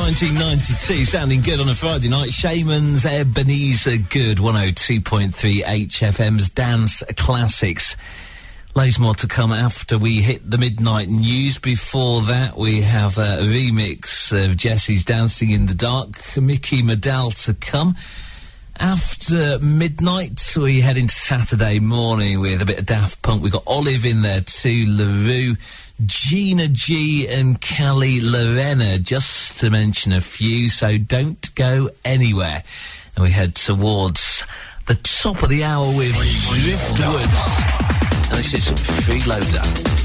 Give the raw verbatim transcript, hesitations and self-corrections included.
nineteen ninety-two, sounding good on a Friday night. Shaman's Ebenezer Good, one oh two point three H F M's Dance Classics. Loads more to come after we hit the midnight news. Before that, we have a remix of Jesse's Dancing in the Dark, Mickey Medal to come. After midnight, we head into Saturday morning with a bit of Daft Punk. We've got Olive in there too, LaRue, Gina G and Callie Lorena, just to mention a few, so don't go anywhere. And we head towards the top of the hour with Driftwood. And this is Freeloader.